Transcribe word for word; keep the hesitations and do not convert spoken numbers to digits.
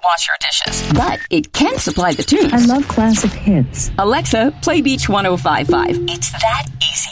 wash your dishes. But it can supply the tunes. I love classic hits. Alexa, play Beach one oh five point five. It's that easy.